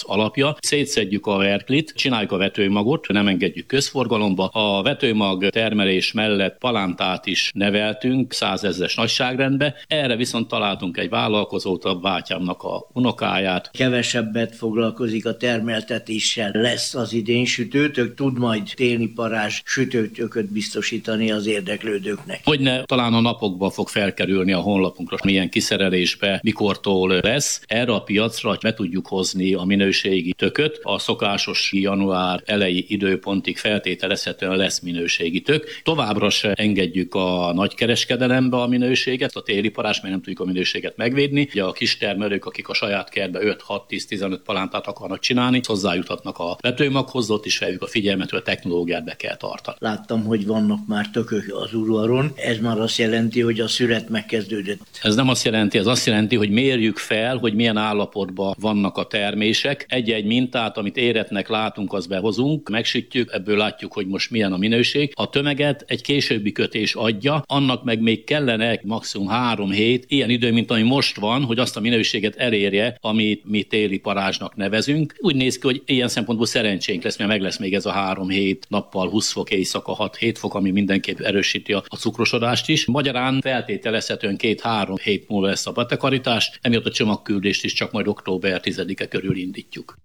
alapja. Szétszedjük a verklit, csináljuk a vetőmagot, nem engedjük közforgalomba. A vetőmag termelés mellett palántát is neveltünk százezres nagyságrendbe. Erre viszont találtunk egy vállalkozót, a bátyámnak a unokáját. Kevesebbet foglalkozik a termeltetéssel. Lesz az idén sütőtök, tud majd téli parázs sütőtököt biztosítani az érdeklődőknek. Hogyne, talán a napokban fog felkerülni a honlapunkra, milyen kiszerelésbe, mikortól lesz. Erre a piacra be tudjuk hozni a minőségi tököt. A szokásos január elejé időpontig feltételezhetően lesz minőségi tök. Továbbra se engedjük a nagykereskedelembe a minőséget, a téli parázs, mert nem tudjuk a minőséget megvédni. Ugye a kistermelők, akik a saját kertbe öt, hat, tíz, tizenöt palántát akarnak csinálni, hozzájutatnak a vetőmaghoz, ott is felhívjuk a figyelmet, hogy a technológiát be kell tartani. Láttam, hogy vannak már tökök az udvaron. Ez már azt jelenti, hogy a szüret megkezdődött. Ez nem azt jelenti, ez azt jelenti, hogy mérjük fel, hogy milyen állapotban vannak a termések. Egy-egy mintát, amit éretnek látunk, azt behozunk, megsütjük, ebből látjuk, hogy most milyen a minőség. A tömeget egy későbbi kötés adja, annak meg még kellene maximum három hét, ilyen idő, mint ami most van, hogy azt a minőséget elérje, amit mi téli parázsnak nevezünk. Úgy néz ki, hogy ilyen szempontból szerencsénk lesz, mert meg lesz még ez a három hét, nappal húsz fok, éjszaka hat-hét fok, ami mindenképp erősíti a cukrosodást is. Magyarán feltételezhetően két-három hét múlva lesz a betakarítás, emiatt a csomagküldést is csak majd október tizedike körül indítjuk.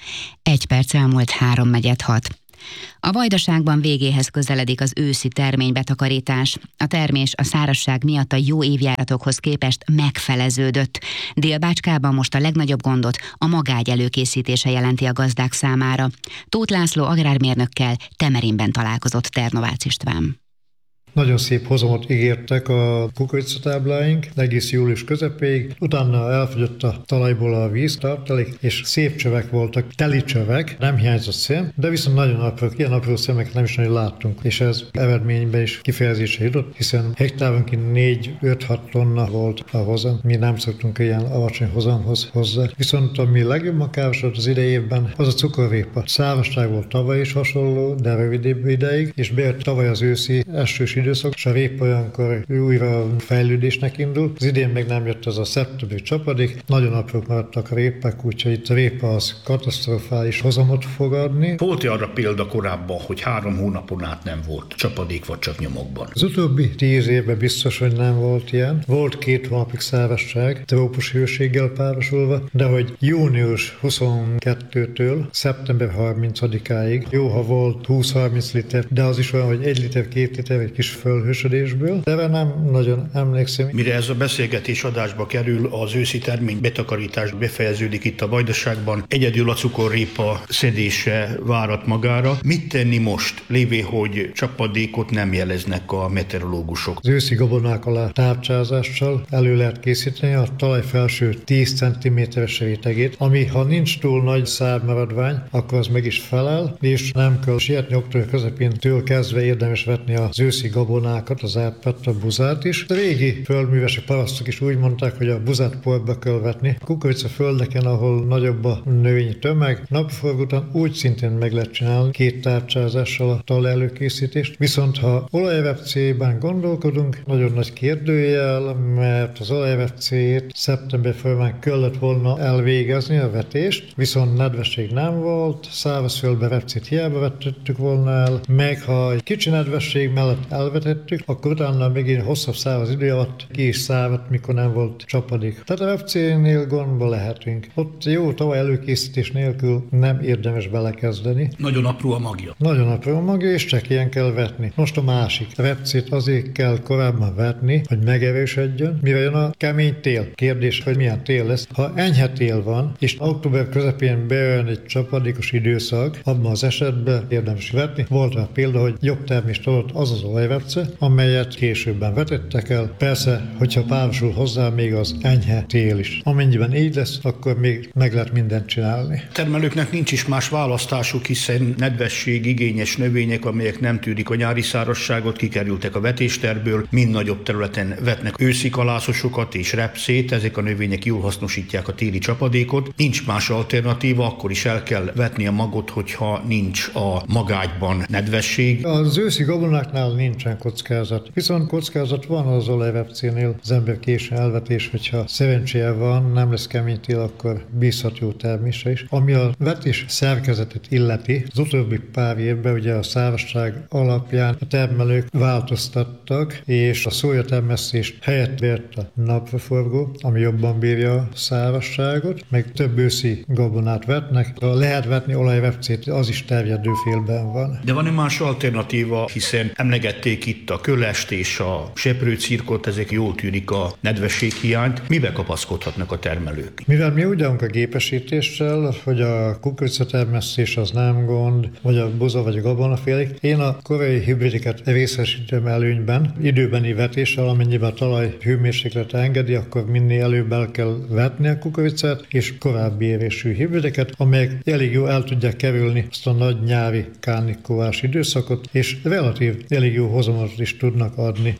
Egy perc elmúlt három negyed hat. A Vajdaságban végéhez közeledik az őszi terménybetakarítás. A termés a szárazság miatt a jó évjáratokhoz képest megfeleződött. Dél-Bácskában most a legnagyobb gondot a magágy előkészítése jelenti a gazdák számára. Tóth László agrármérnökkel Temerinben találkozott Ternovácz István. Nagyon szép hozamot ígértek a kukoricatábláink egész július közepéig, utána elfogyott a talajból a víztartalék, és szép csövek voltak, teli csövek, nem hiányzott szén, de viszont nagyon apró, ilyen apró szemeket nem is nagyon láttunk, és ez eredményben is kifejezésre jutott, hiszen hektáronként négy-öt-hat tonna volt a hozam, mi nem szoktunk ilyen alacsony hozamhoz hozzá. Viszont ami legjobban károsodott az idei évben, az a cukorrépa. Szárazság volt tavaly is hasonló, de rövidebb ideig, és bejött tavaly az őszi esős időszak, és a répa olyankor újra fejlődésnek indul. Az idén meg nem jött az a szeptemberi csapadék, nagyon aprók maradtak a répák, úgyhogy itt a répa az katasztrofális hozamot fog adni. Volt-e arra példa korábban, hogy három hónapon át nem volt csapadék vagy csak nyomokban? Az utóbbi tíz évben biztos, hogy nem volt ilyen. Volt két hónapig szárazság, trópusi hőséggel párosulva, de hogy június huszonkettőtől szeptember harmincadikáig jó, ha volt húsz-harminc liter, de az is olyan, hogy egy liter, két liter, egy kis fölhősödésből, de nem nagyon emlékszem. Mire ez a beszélgetés adásba kerül, az őszi termény betakarítás befejeződik itt a Vajdaságban. Egyedül a cukorrépa szedése várat magára. Mit tenni most, lévén, hogy csapadékot nem jeleznek a meteorológusok? Az őszi gabonák alá tárcsázással elő lehet készíteni a talaj felső tíz centiméteres rétegét, ami ha nincs túl nagy szármaradvány, akkor az meg is felel, és nem kell sietni október közepén től kezdve érdemes vetni az őszi gabonákat, az árpát, a buzát is. A régi földművesek, parasztok is úgy mondták, hogy a buzát porba kell vetni. A kukorica földeken, ahol nagyobb a növényi tömeg, napforgó után úgy szintén meg lehet csinálni két tárcsázással a talaj előkészítést. Viszont ha olajrepcében gondolkodunk, nagyon nagy kérdőjel, mert az olajrepcét szeptember folyamán kellett volna elvégezni a vetést, viszont nedvesség nem volt, szárazföldbe repcét hiába vetettük volna el, meg ha egy kicsi nedvesség mellett elvetettük, akkor utána megint hosszabb száraz idő alatt ki is száradt, mikor nem volt csapadék. Tehát a repcénél gondba lehetünk. Ott jó tavaly előkészítés nélkül nem érdemes belekezdeni. Nagyon apró a magja. Nagyon apró a magja, és csak ilyen kell vetni. Most a másik. A repcét azért kell korábban vetni, hogy megerősödjön, mire jön a kemény tél. Kérdés, hogy milyen tél lesz. Ha enyhe tél van, és október közepén bejön egy csapadékos időszak, abban az esetben érdemes vetni. Volt rá példa, hogy jobb termést adott az az olajrepce, amelyet későbben vetettek el. Persze, hogyha párosul hozzá még az enyhe tél is. Amennyiben így lesz, akkor még meg lehet mindent csinálni. A termelőknek nincs is más választásuk, hiszen nedvesség igényes növények, amelyek nem tűrik a nyári szárazságot, kikerültek a vetésterből, mind nagyobb területen vetnek őszi kalászosokat és repcét, ezek a növények jól hasznosítják a téli csapadékot. Nincs más alternatíva, akkor is el kell vetni a magot, hogyha nincs a magágyban nedvesség. Az őszi gabonáknál nincs nincsen kockázat. Viszont kockázat van az olajrepcénél, az ember későn elvetés, hogyha szerencséje van, nem lesz kemény tél, akkor bízhat jó termésre is. Ami a vetés szerkezetet illeti, az utóbbi pár évben ugye a szárazság alapján a termelők változtattak, és a szójatermesztést helyett vért a napraforgó, ami jobban bírja a szárazságot, meg több őszi gabonát vetnek. Ha lehet vetni olajrepcét, az is terjedő félben van. De van-e más alternatíva, hiszen emlegették itt a kölest és a seprőcirkot, ezek jól tűnik a nedvességhiányt. Mibe kapaszkodhatnak a termelők? Mivel mi úgy állunk a gépesítéssel, hogy a kukoricatermesztés az nem gond, vagy a buza vagy a gabonafélék, én a korai hibridiket részesítem előnyben, időbeni vetéssel, amennyiben a talaj hőmérséklete engedi, akkor minél előbb el kell vetni a kukoricát, és korábbi évésű hibrideket, amelyek elég jó el tudják kerülni azt a nagy nyári kánikulás időszakot, és relatív elég jó hozamot is tudnak adni.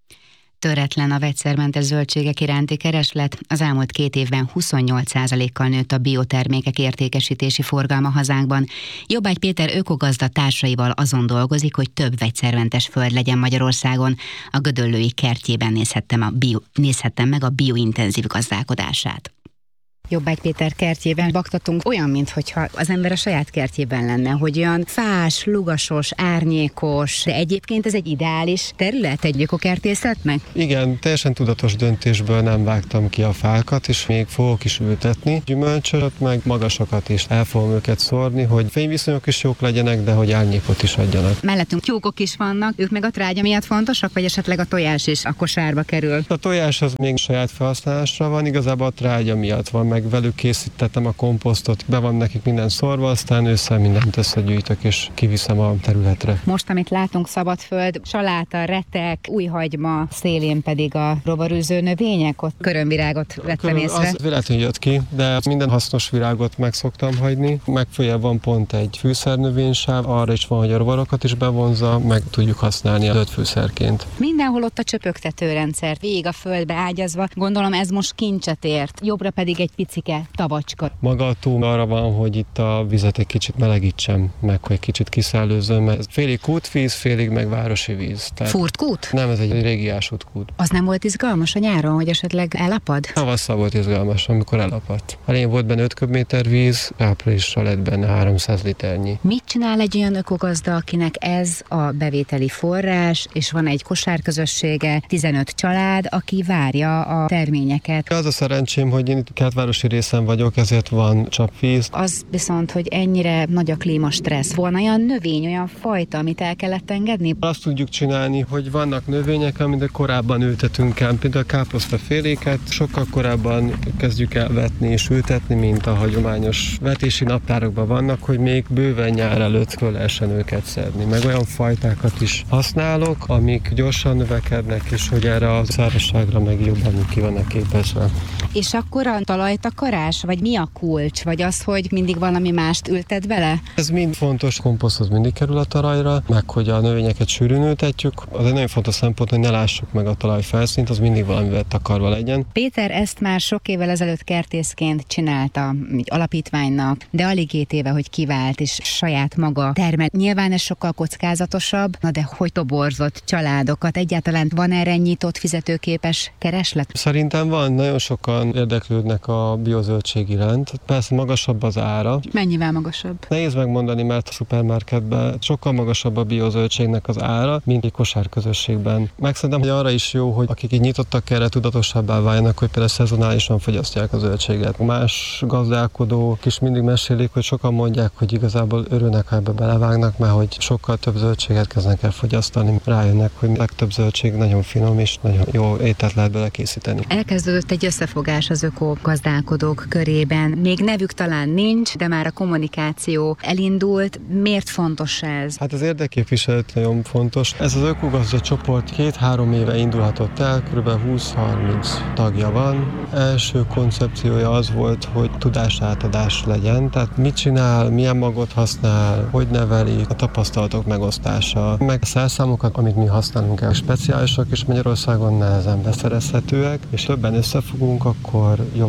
Töretlen a vegyszermentes zöldségek iránti kereslet, az elmúlt két évben huszonnyolc százalékkal nőtt a biotermékek értékesítési forgalma hazánkban. Jobbágy Péter ökogazda társaival azon dolgozik, hogy több vegyszermentes föld legyen Magyarországon. A gödöllői kertjében nézhettem, a bio, nézhettem meg a biointenzív gazdálkodását. Jobbágy Péter kertjében baktatunk olyan, mintha az ember a saját kertjében lenne, hogy olyan fás, lugasos, árnyékos, de egyébként ez egy ideális terület egy ökokertészetnek? Igen, teljesen tudatos döntésből nem vágtam ki a fákat, és még fogok is ültetni gyümölcsöt, meg magasokat is. El fogom őket szórni, hogy fényviszonyok is jók legyenek, de hogy árnyékot is adjanak. Mellettünk tyúkok is vannak, ők meg a trágya miatt fontosak, vagy esetleg a tojás is a kosárba kerül? A tojás az még saját felhasználásra van, igazából a trágya miatt van, meg velük készítettem a komposztot, be van nekik minden szorva, aztán ősszel mindent összegyűjtök és kiviszem a területre. Most, amit látunk, szabadföld, saláta, retek, újhagyma, szélén pedig a rovarűző növények, ott körömvirágot vettem észre. Az véletlenül jött ki, de minden hasznos virágot meg szoktam hagyni. Megfőjebb van pont egy fűszernövénysáv, arra is van, hogy a rovarokat is bevonza, meg tudjuk használni a zöldfűszerként. Mindenhol ott a csöpögtetőrendszer, végig a földbe ágyazva, gondolom ez most kincset ért, jobbra pedig egy picike tavacska. Maga a tó arra van, hogy itt a vizet egy kicsit melegítsem, meg hogy egy kicsit kiszellőzzön, mert félig kútvíz, félig meg városi víz. Tehát Furt kút? Nem, ez egy régi ásótkút. Az nem volt izgalmas a nyáron, hogy esetleg elapad? Tavasszal volt izgalmas, amikor elapadt. Elén volt benne öt köbméter víz, áprilisra lett benne háromszáz liternyi. Mit csinál egy olyan ökogazda, akinek ez a bevételi forrás, és van egy kosárközössége, tizenöt család, aki várja a terményeket? Az a szerencsém, hogy én itt kertvárosi részen vagyok, ezért van csapvíz. Az viszont, hogy ennyire nagy a klímastressz, van olyan növény, olyan fajta, amit el kellett engedni? Azt tudjuk csinálni, hogy vannak növények, amit korábban ültetünk el, például a káposztaféléket sokkal korábban kezdjük el vetni és ültetni, mint a hagyományos vetési naptárokban vannak, hogy még bőven nyár előtt föl lehessen őket szedni. Meg olyan fajtákat is használok, amik gyorsan növekednek, és hogy erre a szárazságra meg jobban ki vannak képezve. És akkor a talajtakarás, vagy mi a kulcs? Vagy az, hogy mindig valami mást ültet bele? Ez mind fontos, komposzthoz mindig kerül a talajra, meg hogy a növényeket sűrűn ültetjük. Az egy nagyon fontos szempont, hogy ne lássuk meg a talaj felszínt, az mindig valamivel takarva legyen. Péter ezt már sok évvel ezelőtt kertészként csinálta egy alapítványnak, de alig két éve, hogy kivált és saját maga termel. Nyilván ez sokkal kockázatosabb, na de hogy toborzott családokat? Egyáltalán van erre nyitott, fizetőképes kereslet? Szerintem van, nagyon sokan érdeklődnek a biozöldség iránt. Persze magasabb az ára. Mennyivel magasabb? Nehéz megmondani, mert a szupermarketben sokkal magasabb a biozöldségnek az ára, mint egy kosárközösségben. Meg szerintem, hogy arra is jó, hogy akik így nyitottak erre, tudatosabbá váljanak, hogy például szezonálisan fogyasztják a zöldséget. Más gazdálkodók is mindig mesélik, hogy sokan mondják, hogy igazából örülnek, ha ebbe belevágnak, mert hogy sokkal több zöldséget kezdenek el fogyasztani. Rájönnek, hogy legtöbb zöldség nagyon finom és nagyon jó ételt lehet bele készíteni. Elkezdődött egy összefogás az ökogazdálkodók körében. Még nevük talán nincs, de már a kommunikáció elindult. Miért fontos ez? Hát az érdekképviselet nagyon fontos. Ez az ökogazda csoport két-három éve indulhatott el, kb. húsz-harminc tagja van. Első koncepciója az volt, hogy tudásátadás legyen, tehát mit csinál, milyen magot használ, hogy neveli, a tapasztalatok megosztása, meg a szerszámokat, amit mi használunk el, speciálisak és Magyarországon nehezen beszerezhetőek, és többen összefogunk, akkor jobban elérhetőek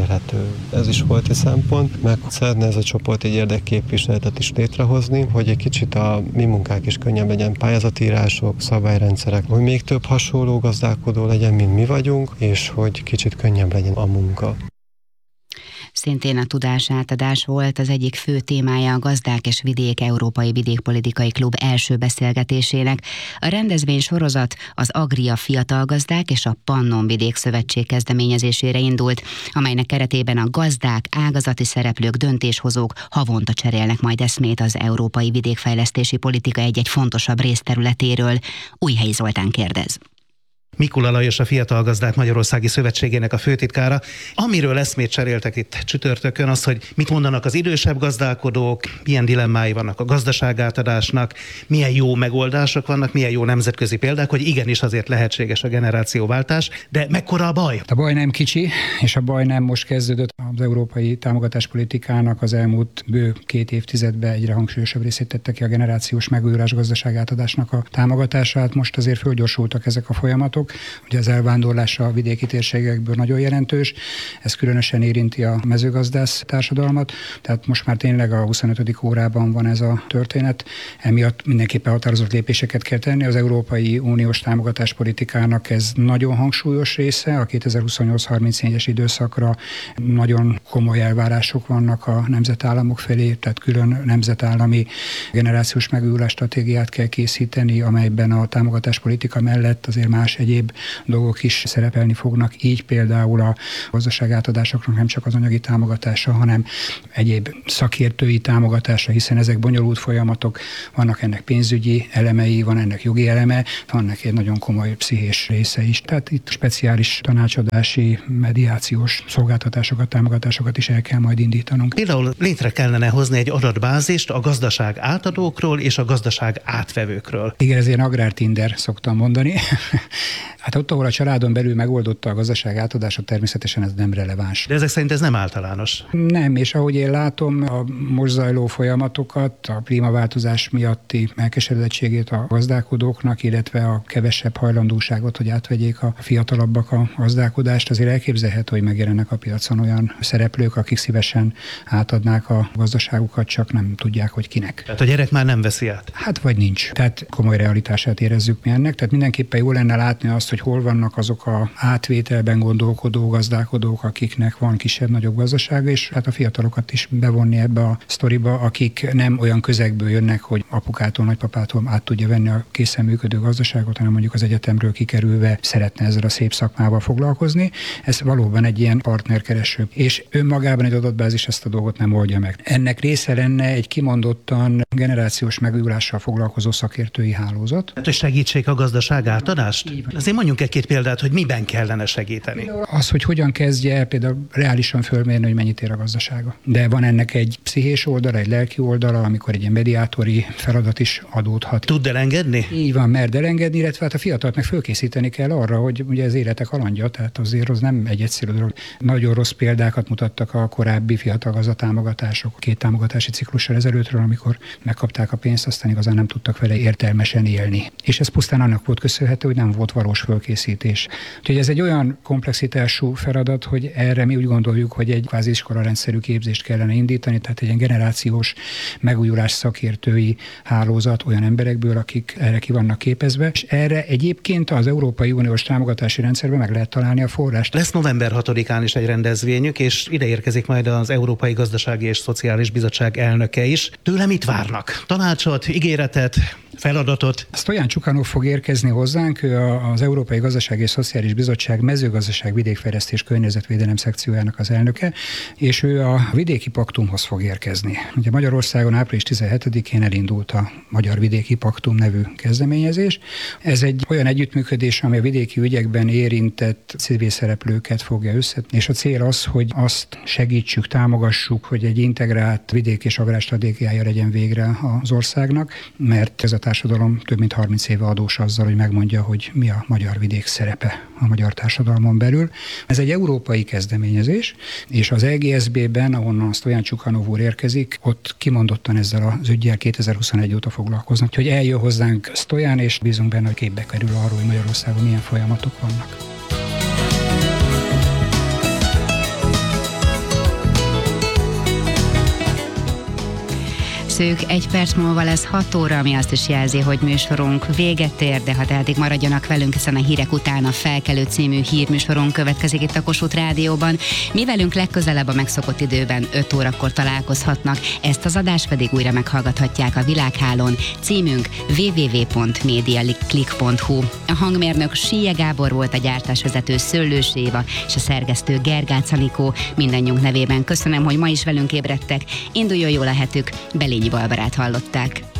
elérhető. Ez is volt egy szempont, meg szeretne ez a csoport egy érdekképviseletet is létrehozni, hogy egy kicsit a mi munkák is könnyebb legyen, pályázatírások, szabályrendszerek, hogy még több hasonló gazdálkodó legyen, mint mi vagyunk, és hogy kicsit könnyebb legyen a munka. Szintén a tudásátadás volt az egyik fő témája a Gazdák és Vidék Európai Vidékpolitikai Klub első beszélgetésének. A rendezvény sorozat az Agria Fiatal Gazdák és a Pannon Vidék Szövetség kezdeményezésére indult, amelynek keretében a gazdák, ágazati szereplők, döntéshozók havonta cserélnek majd eszmét az európai vidékfejlesztési politika egy-egy fontosabb részterületéről. Újhelyi Zoltán kérdez. Mikula Lajos, a Fiatal Gazdák Magyarországi Szövetségének a főtitkára. Amiről eszmét cseréltek itt csütörtökön, az, hogy mit mondanak az idősebb gazdálkodók, milyen dilemmái vannak a gazdaságátadásnak, milyen jó megoldások vannak, milyen jó nemzetközi példák, hogy igenis azért lehetséges a generációváltás, de mekkora a baj? A baj nem kicsi, és a baj nem most kezdődött. Az európai támogatáspolitikának az elmúlt bő két évtizedben egyre hangsúlyosabb részét tette ki a generációs megújulás gazdaságátadásnak a támogatását. Most azért fölgyorsultak ezek a folyamatok. Ugye az elvándorlás a vidéki térségekből nagyon jelentős, ez különösen érinti a mezőgazdász társadalmat, tehát most már tényleg a huszonötödik órában van ez a történet, emiatt mindenképpen határozott lépéseket kell tenni. Az Európai Uniós támogatáspolitikának ez nagyon hangsúlyos része, a kétezer-huszonnyolc harmincnégyes időszakra nagyon komoly elvárások vannak a nemzetállamok felé, tehát külön nemzetállami generációs megújulás stratégiát kell készíteni, amelyben a támogatáspolitika mellett azért más egyéb dolgok is szerepelni fognak, így például a gazdaságátadásoknak nem csak az anyagi támogatása, hanem egyéb szakértői támogatása, hiszen ezek bonyolult folyamatok, vannak ennek pénzügyi elemei, van ennek jogi eleme, van egy nagyon komoly pszichés része is. Tehát itt speciális tanácsadási, mediációs szolgáltatásokat, támogatásokat is el kell majd indítanunk. Például létre kellene hozni egy adatbázist a gazdaság átadókról és a gazdaság átvevőkről. Igen, ez ilyen agrártinder szoktam mondani. Hát ott, ahol a családon belül megoldotta a gazdaság átadását, természetesen ez nem releváns. De ezek szerint ez nem általános. Nem, és ahogy én látom a most zajló folyamatokat, a klímaváltozás miatti elkeseredettségét a gazdálkodóknak, illetve a kevesebb hajlandóságot, hogy átvegyék a fiatalabbak a gazdálkodást, azért elképzelhető, hogy megjelennek a piacon olyan szereplők, akik szívesen átadnák a gazdaságukat, csak nem tudják, hogy kinek. Tehát a gyerek már nem veszi át? Hát vagy nincs. Tehát komoly realitását érezzük mi ennek, tehát mindenképpen jó lenne látni azt, hogy hol vannak azok a átvételben gondolkodó gazdálkodók, akiknek van kisebb-nagyobb gazdasága, és hát a fiatalokat is bevonni ebbe a sztoriba, akik nem olyan közegből jönnek, hogy apukától, nagypapától át tudja venni a készen működő gazdaságot, hanem mondjuk az egyetemről kikerülve szeretne ezzel a szép szakmával foglalkozni. Ez valóban egy ilyen partnerkereső. És önmagában egy adatbázis ezt a dolgot nem oldja meg. Ennek része lenne egy kimondottan generációs megújulással foglalkozó szakértői hálózat. Hát, hogy segítsék a gazdaság átadást? Azért mondjunk egy-két példát, hogy miben kellene segíteni. Az, hogy hogyan kezdje el például reálisan fölmérni, hogy mennyit ér a gazdasága. De van ennek egy pszichés oldala, egy lelki oldala, amikor egy ilyen mediátori feladat is adódhat. Tud elengedni? Így van, mert elengedni, illetve hát a fiatalt meg fölkészíteni kell arra, hogy ugye az életek kalandja, tehát azért az nem egy egyszerű dolog. Nagyon rossz példákat mutattak a korábbi fiatal gazdatámogatások, két támogatási ciklussal ezelőttről, amikor megkapták a pénzt, aztán igazán nem tudtak vele értelmesen élni. És ez pusztán annak volt köszönhető, hogy nem volt valós fölkészítés. Úgyhogy ez egy olyan komplexitású feladat, hogy erre mi úgy gondoljuk, hogy egy kvázi iskolarendszerű képzést kellene indítani, tehát egy ilyen generációs megújulás szakértői hálózat olyan emberekből, akik erre ki vannak képezve, és erre egyébként az Európai Uniós támogatási rendszerben meg lehet találni a forrást. Lesz november hatodikán is egy rendezvényük, és ide érkezik majd az Európai Gazdasági és Szociális Bizottság elnöke is. Tőle mit várnak? Tanácsot, ígéretet, feladatot? Stojan Csukanov fog érkezni hozzánk, ő az Európai Gazdasági és Szociális Bizottság mezőgazdaság, vidékfejlesztés, környezetvédelem szekciójának az elnöke, és ő a Vidéki Paktumhoz fog érkezni. Ugye Magyarországon április tizenhetedikén elindult a Magyar Vidéki Paktum nevű kezdeményezés. Ez egy olyan együttműködés, ami a vidéki ügyekben érintett civil szereplőket fogja össze, és a cél az, hogy azt segítsük, támogassuk, hogy egy integrált vidék és agrárstratégiája legyen végre az országnak, mert ez a társadalom több mint harminc éve adós azzal, hogy megmondja, hogy mi a magyar vidék szerepe a magyar társadalmon belül. Ez egy európai kezdeményezés, és az E G S B-ben, ahonnan Stojan Csukanov úr érkezik, ott kimondottan ezzel az üggyel kétezer-huszonegy óta foglalkoznak. Úgyhogy eljön hozzánk Stojan, és bízunk benne, hogy képbe kerül arról, hogy Magyarországon milyen folyamatok vannak. tesszük. Egy perc múlva lesz hat óra, ami azt is jelzi, hogy műsorunk véget ér, de ha tehetik, maradjanak velünk, hiszen a hírek után a Felkelő című hírműsorunk következik itt a Kossuth Rádióban. Mi velünk legközelebb a megszokott időben öt órakor találkozhatnak, ezt az adást pedig újra meghallgathatják a Világhálón. Címünk double-u double-u double-u pont mediaclick pont hu. A hangmérnök Sie Gábor volt, a gyártásvezető Szöllős Éva és a szerkesztő Gergác Anikó. Mindannyiunk nevében köszönöm, hogy ma is velünk ébredtek. Induljon jól a hetük, Belényi Balbarát hallották.